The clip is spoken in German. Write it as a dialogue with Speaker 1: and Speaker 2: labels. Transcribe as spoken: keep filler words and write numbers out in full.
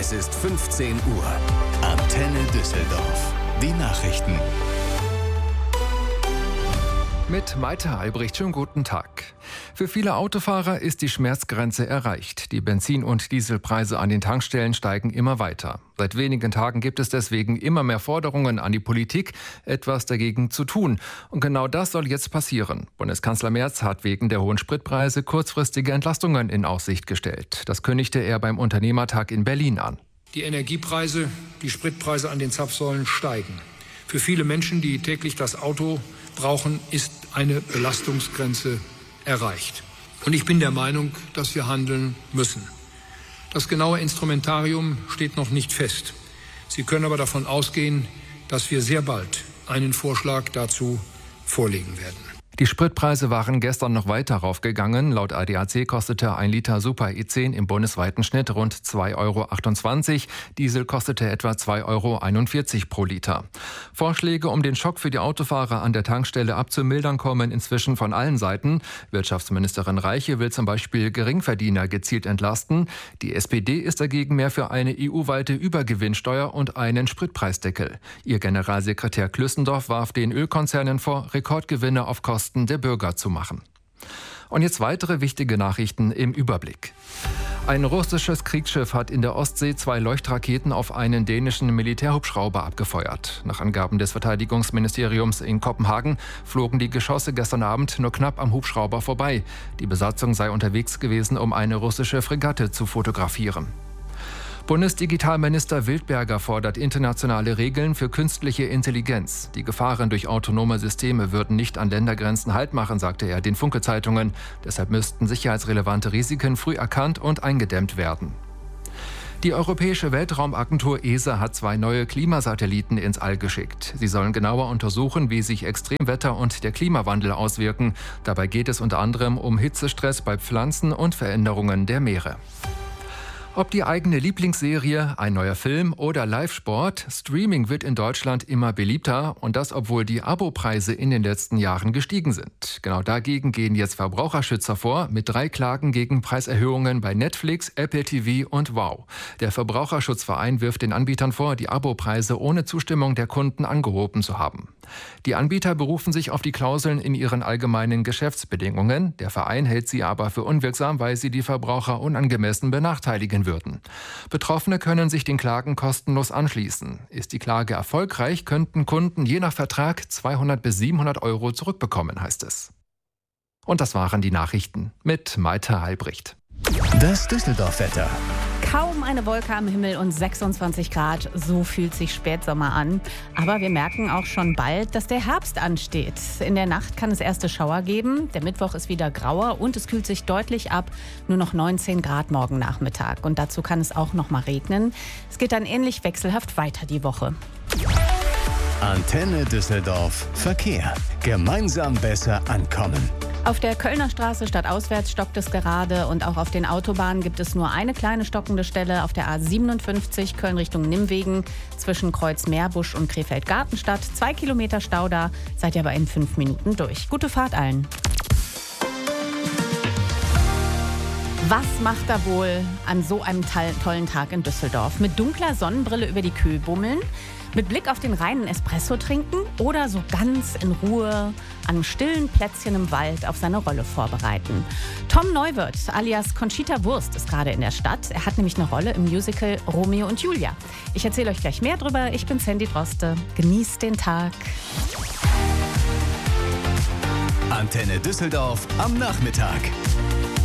Speaker 1: Es ist fünfzehn Uhr. Antenne Düsseldorf. Die Nachrichten.
Speaker 2: Mit Maite Albrecht, schönen guten Tag. Für viele Autofahrer ist die Schmerzgrenze erreicht. Die Benzin- und Dieselpreise an den Tankstellen steigen immer weiter. Seit wenigen Tagen gibt es deswegen immer mehr Forderungen an die Politik, etwas dagegen zu tun. Und genau das soll jetzt passieren. Bundeskanzler Merz hat wegen der hohen Spritpreise kurzfristige Entlastungen in Aussicht gestellt. Das kündigte er beim Unternehmertag in Berlin an.
Speaker 3: Die Energiepreise, die Spritpreise an den Zapfsäulen steigen. Für viele Menschen, die täglich das Auto brauchen, ist eine Belastungsgrenze erreicht. Und ich bin der Meinung, dass wir handeln müssen. Das genaue Instrumentarium steht noch nicht fest. Sie können aber davon ausgehen, dass wir sehr bald einen Vorschlag dazu vorlegen werden.
Speaker 2: Die Spritpreise waren gestern noch weiter raufgegangen. Laut A D A C kostete ein Liter Super E zehn im bundesweiten Schnitt rund zwei Euro achtundzwanzig. Diesel kostete etwa zwei Euro einundvierzig pro Liter. Vorschläge, um den Schock für die Autofahrer an der Tankstelle abzumildern, kommen inzwischen von allen Seiten. Wirtschaftsministerin Reiche will zum Beispiel Geringverdiener gezielt entlasten. Die S P D ist dagegen mehr für eine E U-weite Übergewinnsteuer und einen Spritpreisdeckel. Ihr Generalsekretär Klüssendorf warf den Ölkonzernen vor, Rekordgewinne auf Kosten der Bürger zu machen. Und jetzt weitere wichtige Nachrichten im Überblick. Ein russisches Kriegsschiff hat in der Ostsee zwei Leuchtraketen auf einen dänischen Militärhubschrauber abgefeuert. Nach Angaben des Verteidigungsministeriums in Kopenhagen flogen die Geschosse gestern Abend nur knapp am Hubschrauber vorbei. Die Besatzung sei unterwegs gewesen, um eine russische Fregatte zu fotografieren. Bundesdigitalminister Wildberger fordert internationale Regeln für künstliche Intelligenz. Die Gefahren durch autonome Systeme würden nicht an Ländergrenzen Halt machen, sagte er den Funke-Zeitungen. Deshalb müssten sicherheitsrelevante Risiken früh erkannt und eingedämmt werden. Die Europäische Weltraumagentur E S A hat zwei neue Klimasatelliten ins All geschickt. Sie sollen genauer untersuchen, wie sich Extremwetter und der Klimawandel auswirken. Dabei geht es unter anderem um Hitzestress bei Pflanzen und Veränderungen der Meere. Ob die eigene Lieblingsserie, ein neuer Film oder Live-Sport, Streaming wird in Deutschland immer beliebter und das, obwohl die Abopreise in den letzten Jahren gestiegen sind. Genau dagegen gehen jetzt Verbraucherschützer vor mit drei Klagen gegen Preiserhöhungen bei Netflix, Apple T V und Wow. Der Verbraucherschutzverein wirft den Anbietern vor, die Abopreise ohne Zustimmung der Kunden angehoben zu haben. Die Anbieter berufen sich auf die Klauseln in ihren allgemeinen Geschäftsbedingungen. Der Verein hält sie aber für unwirksam, weil sie die Verbraucher unangemessen benachteiligen würden. Betroffene können sich den Klagen kostenlos anschließen. Ist die Klage erfolgreich, könnten Kunden je nach Vertrag zweihundert bis siebenhundert Euro zurückbekommen, heißt es. Und das waren die Nachrichten mit Maite Albrecht.
Speaker 1: Das Düsseldorf-Wetter.
Speaker 4: Kaum eine Wolke am Himmel und sechsundzwanzig Grad, so fühlt sich Spätsommer an. Aber wir merken auch schon bald, dass der Herbst ansteht. In der Nacht kann es erste Schauer geben, der Mittwoch ist wieder grauer und es kühlt sich deutlich ab. Nur noch neunzehn Grad morgen Nachmittag und dazu kann es auch noch mal regnen. Es geht dann ähnlich wechselhaft weiter die Woche.
Speaker 1: Antenne Düsseldorf Verkehr. Gemeinsam besser ankommen.
Speaker 4: Auf der Kölner Straße stadtauswärts stockt es gerade und auch auf den Autobahnen gibt es nur eine kleine stockende Stelle auf der A siebenundfünfzig Köln Richtung Nimwegen zwischen Kreuz Meerbusch und Krefeld-Gartenstadt. Zwei Kilometer Stau da, seid ihr aber in fünf Minuten durch. Gute Fahrt allen. Was macht er wohl an so einem tollen Tag in Düsseldorf? Mit dunkler Sonnenbrille über die Kühe bummeln? Mit Blick auf den reinen Espresso trinken oder so ganz in Ruhe an einem stillen Plätzchen im Wald auf seine Rolle vorbereiten. Tom Neuwirth alias Conchita Wurst ist gerade in der Stadt. Er hat nämlich eine Rolle im Musical Romeo und Julia. Ich erzähle euch gleich mehr drüber. Ich bin Sandy Droste. Genießt den Tag.
Speaker 1: Antenne Düsseldorf am Nachmittag.